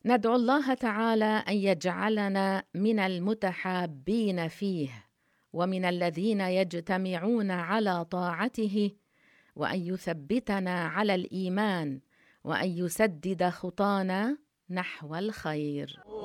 ندعو الله تعالى أن يجعلنا من المتحابين فيه، ومن الذين يجتمعون على طاعته، وأن يثبتنا على الإيمان، وأن يسدد خطانا نحو الخير.